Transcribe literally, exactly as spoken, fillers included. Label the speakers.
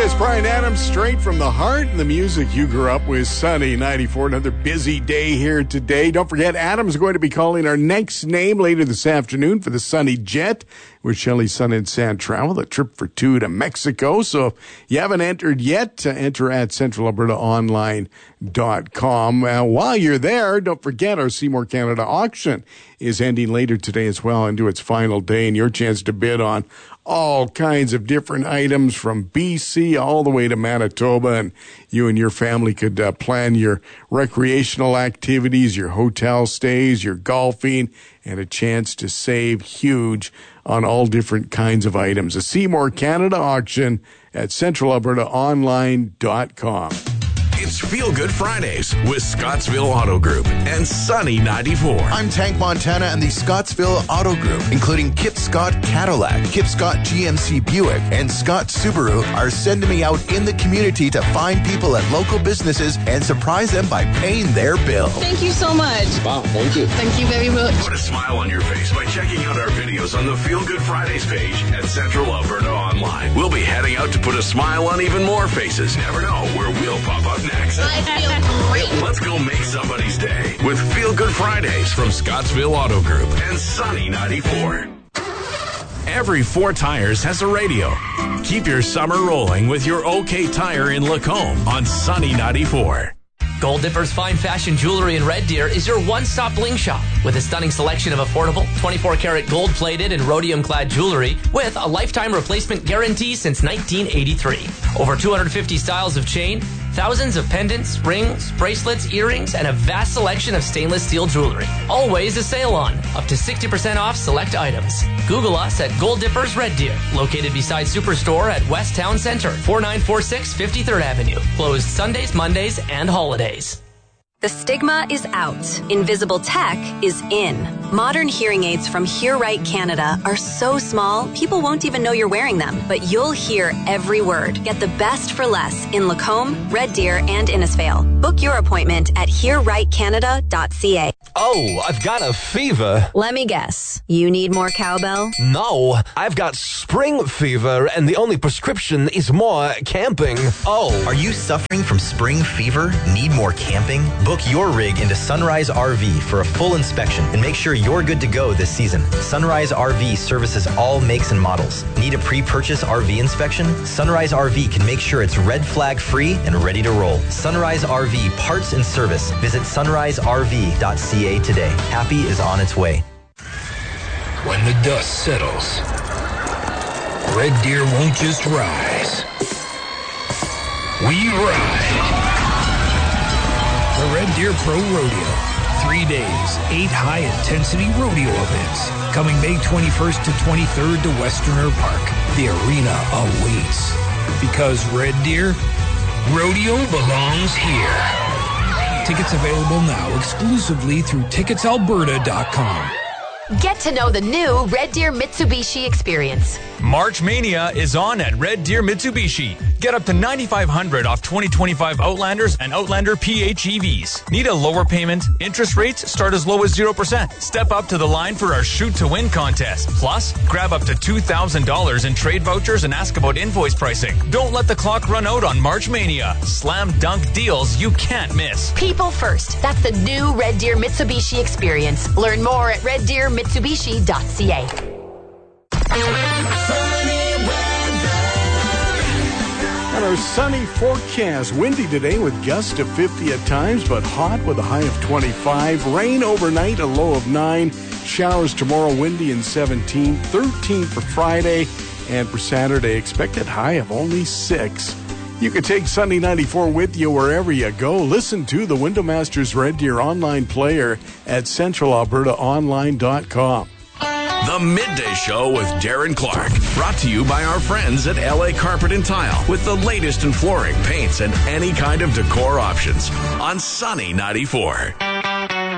Speaker 1: It's Brian Adams, straight from the heart and the music you grew up with. Sunny ninety-four, another busy day here today. Don't forget, Adam's going to be calling our next name later this afternoon for the Sunny Jet with Shelley Sun and Sand Travel, a trip for two to Mexico. So if you haven't entered yet, uh, enter at central alberta online dot com. Uh, while you're there, don't forget our Seymour Canada auction is ending later today as well into its final day, and your chance to bid on all kinds of different items from B C all the way to Manitoba, and you and your family could uh, plan your recreational activities, your hotel stays, your golfing, and a chance to save huge on all different kinds of items. A Seymour Canada auction at central alberta online dot com.
Speaker 2: It's Feel Good Fridays with Scottsville Auto Group and Sunny ninety-four.
Speaker 3: I'm Tank Montana, and the Scottsville Auto Group, including Kip Scott Cadillac, Kip Scott G M C Buick, and Scott Subaru, are sending me out in the community to find people at local businesses and surprise them by paying their bill.
Speaker 4: Thank you so much.
Speaker 5: Wow, thank you.
Speaker 4: Thank you very much.
Speaker 2: Put a smile on your face by checking out our videos on the Feel Good Fridays page at Central Alberta Online. We'll be heading out to put a smile on even more faces. Never know where we'll pop up next.
Speaker 4: I feel great.
Speaker 2: Let's go make somebody's day with Feel Good Fridays from Scottsville Auto Group and Sunny ninety-four. Every four tires has a radio. Keep your summer rolling with your OK Tire in Lacombe on Sunny ninety-four.
Speaker 6: Gold Dipper's fine fashion jewelry in Red Deer is your one-stop bling shop with a stunning selection of affordable twenty-four karat gold-plated and rhodium-clad jewelry with a lifetime replacement guarantee since nineteen eighty-three. Over two hundred fifty styles of chain, thousands of pendants, rings, bracelets, earrings, and a vast selection of stainless steel jewelry. Always a sale on, up to sixty percent off select items. Google us at Gold Dippers Red Deer, located beside Superstore at West Town Center, forty-nine forty-six fifty-third Avenue. Closed Sundays, Mondays, and holidays.
Speaker 7: The stigma is out. Invisible tech is in. Modern hearing aids from Hear Right Canada are so small, people won't even know you're wearing them. But you'll hear every word. Get the best for less in Lacombe, Red Deer, and Innisfail. Book your appointment at hear right canada dot c a.
Speaker 8: Oh, I've got a fever.
Speaker 7: Let me guess. You need more cowbell?
Speaker 8: No, I've got spring fever, and the only prescription is more camping. Oh.
Speaker 9: Are you suffering from spring fever? Need more camping? Book your rig into Sunrise R V for a full inspection and make sure you're good to go this season. Sunrise R V services all makes and models. Need a pre-purchase R V inspection? Sunrise R V can make sure it's red flag free and ready to roll. Sunrise R V parts and service. Visit sunrise r v dot c a today. Happy is on its way.
Speaker 10: When the dust settles, Red Deer won't just rise. We ride. The Red Deer Pro Rodeo. Three days, eight high-intensity rodeo events. Coming May twenty-first to twenty-third to Westerner Park. The arena awaits. Because Red Deer, rodeo belongs here. Tickets available now exclusively through tickets alberta dot com.
Speaker 11: Get to know the new Red Deer Mitsubishi experience.
Speaker 12: March Mania is on at Red Deer Mitsubishi. Get up to nine thousand five hundred dollars off twenty twenty-five Outlanders and Outlander P H E Vs. Need a lower payment? Interest rates start as low as zero percent. Step up to the line for our Shoot to Win contest. Plus, grab up to two thousand dollars in trade vouchers and ask about invoice pricing. Don't let the clock run out on March Mania. Slam dunk deals you can't miss.
Speaker 11: People first. That's the new Red Deer Mitsubishi experience. Learn more at red deer mitsubishi dot c a.
Speaker 1: On our sunny forecast, windy today with gusts of fifty at times, but hot with a high of twenty-five. Rain overnight, a low of nine. Showers tomorrow, windy and seventeen. thirteen for Friday, and for Saturday, expected high of only six. You can take Sunny ninety-four with you wherever you go. Listen to the Window Masters Red Deer online player at central alberta online dot com.
Speaker 2: The Midday Show with Darren Clark. Brought to you by our friends at L A Carpet and Tile with the latest in flooring, paints, and any kind of decor options on Sunny ninety-four.